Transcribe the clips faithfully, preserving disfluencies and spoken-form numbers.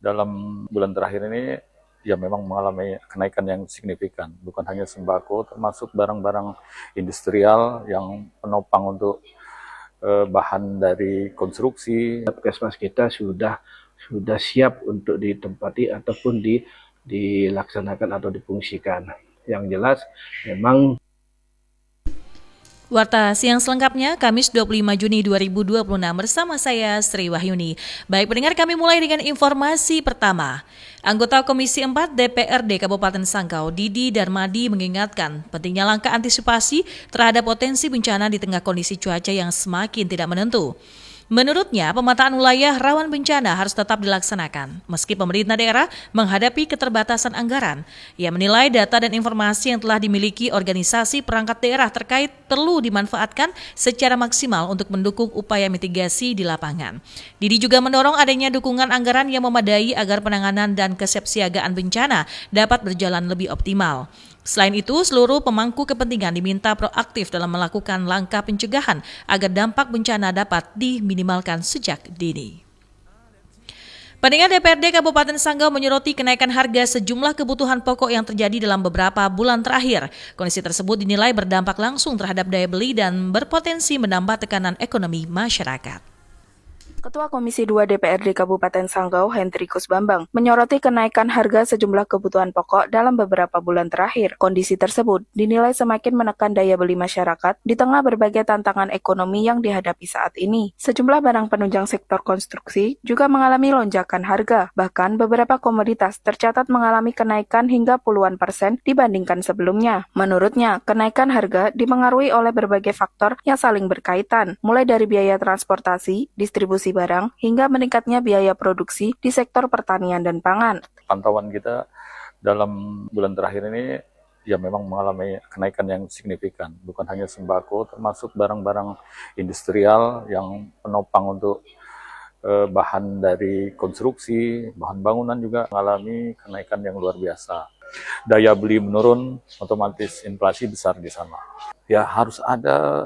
dalam bulan terakhir ini ya memang mengalami kenaikan yang signifikan. Bukan hanya sembako, termasuk barang-barang industrial yang penopang untuk eh, bahan dari konstruksi. Puskesmas kita sudah sudah siap untuk ditempati ataupun di, dilaksanakan atau difungsikan. Yang jelas memang. Warta siang selengkapnya Kamis dua puluh lima Juni dua ribu dua puluh enam bersama saya Sri Wahyuni. Baik pendengar, kami mulai dengan informasi pertama. Anggota Komisi empat D P R D Kabupaten Sanggau, Didi Darmadi, mengingatkan pentingnya langkah antisipasi terhadap potensi bencana di tengah kondisi cuaca yang semakin tidak menentu. Menurutnya, pemetaan wilayah rawan bencana harus tetap dilaksanakan, meski pemerintah daerah menghadapi keterbatasan anggaran. Ia menilai data dan informasi yang telah dimiliki organisasi perangkat daerah terkait perlu dimanfaatkan secara maksimal untuk mendukung upaya mitigasi di lapangan. Didi juga mendorong adanya dukungan anggaran yang memadai agar penanganan dan kesiapsiagaan bencana dapat berjalan lebih optimal. Selain itu, seluruh pemangku kepentingan diminta proaktif dalam melakukan langkah pencegahan agar dampak bencana dapat diminimalkan sejak dini. Pendengar, D P R D Kabupaten Sanggau menyoroti kenaikan harga sejumlah kebutuhan pokok yang terjadi dalam beberapa bulan terakhir. Kondisi tersebut dinilai berdampak langsung terhadap daya beli dan berpotensi menambah tekanan ekonomi masyarakat. Ketua Komisi dua D P R D Kabupaten Sanggau, Hendrikus Bambang, menyoroti kenaikan harga sejumlah kebutuhan pokok dalam beberapa bulan terakhir. Kondisi tersebut dinilai semakin menekan daya beli masyarakat di tengah berbagai tantangan ekonomi yang dihadapi saat ini. Sejumlah barang penunjang sektor konstruksi juga mengalami lonjakan harga. Bahkan beberapa komoditas tercatat mengalami kenaikan hingga puluhan persen dibandingkan sebelumnya. Menurutnya, kenaikan harga dipengaruhi oleh berbagai faktor yang saling berkaitan, mulai dari biaya transportasi, distribusi barang, hingga meningkatnya biaya produksi di sektor pertanian dan pangan. Pantauan kita dalam bulan terakhir ini ya memang mengalami kenaikan yang signifikan. Bukan hanya sembako, termasuk barang-barang industrial yang penopang untuk eh, bahan dari konstruksi, bahan bangunan juga mengalami kenaikan yang luar biasa. Daya beli menurun, otomatis inflasi besar di sana. Ya harus ada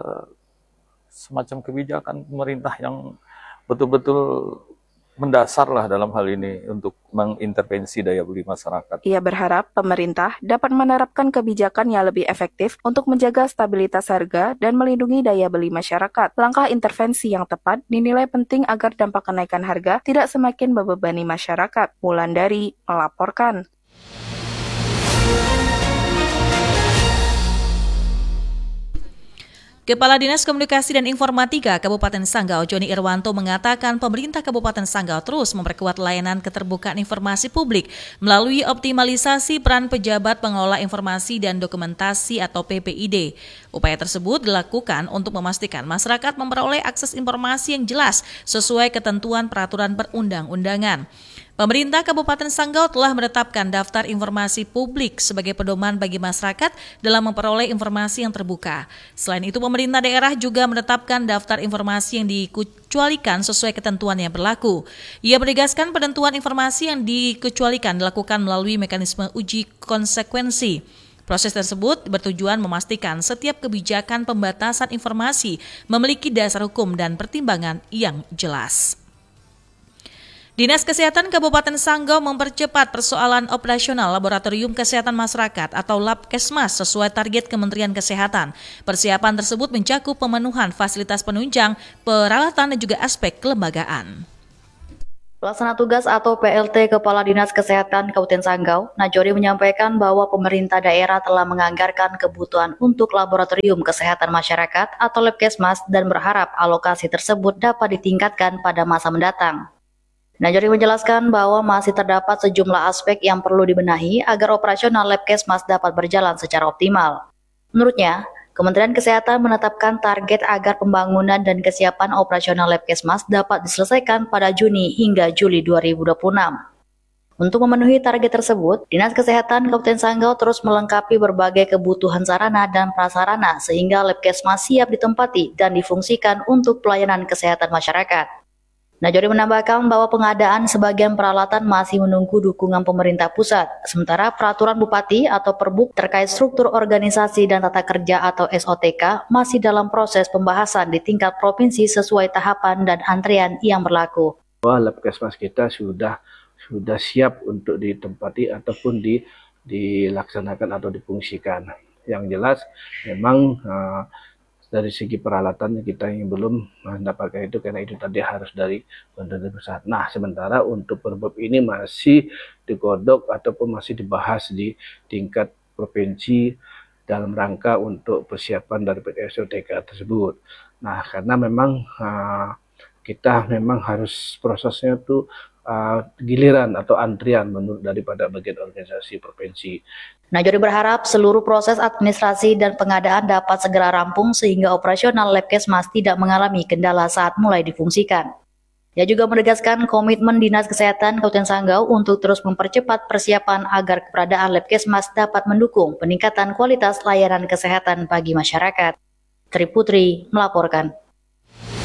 semacam kebijakan pemerintah yang betul-betul mendasar lah dalam hal ini untuk mengintervensi daya beli masyarakat. Ia berharap pemerintah dapat menerapkan kebijakan yang lebih efektif untuk menjaga stabilitas harga dan melindungi daya beli masyarakat. Langkah intervensi yang tepat dinilai penting agar dampak kenaikan harga tidak semakin membebani masyarakat. Wulandari melaporkan. Kepala Dinas Komunikasi dan Informatika Kabupaten Sanggau, Joni Irwanto, mengatakan pemerintah Kabupaten Sanggau terus memperkuat layanan keterbukaan informasi publik melalui optimalisasi peran pejabat pengelola informasi dan dokumentasi atau P P I D. Upaya tersebut dilakukan untuk memastikan masyarakat memperoleh akses informasi yang jelas sesuai ketentuan peraturan perundang-undangan. Pemerintah Kabupaten Sanggau telah menetapkan daftar informasi publik sebagai pedoman bagi masyarakat dalam memperoleh informasi yang terbuka. Selain itu, pemerintah daerah juga menetapkan daftar informasi yang dikecualikan sesuai ketentuan yang berlaku. Ia menegaskan penentuan informasi yang dikecualikan dilakukan melalui mekanisme uji konsekuensi. Proses tersebut bertujuan memastikan setiap kebijakan pembatasan informasi memiliki dasar hukum dan pertimbangan yang jelas. Dinas Kesehatan Kabupaten Sanggau mempercepat persoalan operasional Laboratorium Kesehatan Masyarakat atau Labkesmas sesuai target Kementerian Kesehatan. Persiapan tersebut mencakup pemenuhan fasilitas penunjang, peralatan dan juga aspek kelembagaan. Pelaksana tugas atau P L T Kepala Dinas Kesehatan Kabupaten Sanggau, Najori, menyampaikan bahwa pemerintah daerah telah menganggarkan kebutuhan untuk Laboratorium Kesehatan Masyarakat atau Labkesmas dan berharap alokasi tersebut dapat ditingkatkan pada masa mendatang. Najori menjelaskan bahwa masih terdapat sejumlah aspek yang perlu dibenahi agar operasional Labkesmas dapat berjalan secara optimal. Menurutnya, Kementerian Kesehatan menetapkan target agar pembangunan dan kesiapan operasional Labkesmas dapat diselesaikan pada Juni hingga Juli dua ribu dua puluh enam. Untuk memenuhi target tersebut, Dinas Kesehatan Kabupaten Sanggau terus melengkapi berbagai kebutuhan sarana dan prasarana sehingga Labkesmas siap ditempati dan difungsikan untuk pelayanan kesehatan masyarakat. Najori menambahkan bahwa pengadaan sebagian peralatan masih menunggu dukungan pemerintah pusat, sementara peraturan Bupati atau Perbuk terkait struktur organisasi dan tata kerja atau S O T K masih dalam proses pembahasan di tingkat provinsi sesuai tahapan dan antrian yang berlaku. bahwa Labkesmas kita sudah sudah siap untuk ditempati ataupun di, dilaksanakan atau difungsikan. Yang jelas memang uh, dari segi peralatannya kita yang belum mendapatkan itu, karena itu tadi harus dari pemerintah pusat. Nah, sementara untuk perbab ini masih digodok ataupun masih dibahas di tingkat provinsi dalam rangka untuk persiapan dari S O T K tersebut. Nah, karena memang uh, kita memang harus prosesnya tuh uh, giliran atau antrian menurut daripada bagian organisasi provinsi. Najori berharap seluruh proses administrasi dan pengadaan dapat segera rampung sehingga operasional Labkesmas tidak mengalami kendala saat mulai difungsikan. Ia juga menegaskan komitmen Dinas Kesehatan Kabupaten Sanggau untuk terus mempercepat persiapan agar keberadaan Labkesmas dapat mendukung peningkatan kualitas layanan kesehatan bagi masyarakat. Tri Putri melaporkan.